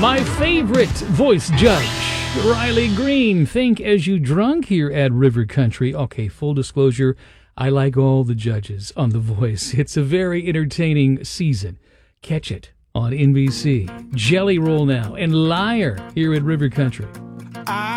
My favorite voice judge, Riley Green. Think as you drunk here at River Country. Okay, full disclosure, I like all the judges on The Voice. It's a very entertaining season. Catch it on NBC. Jelly Roll now and Liar here at River Country.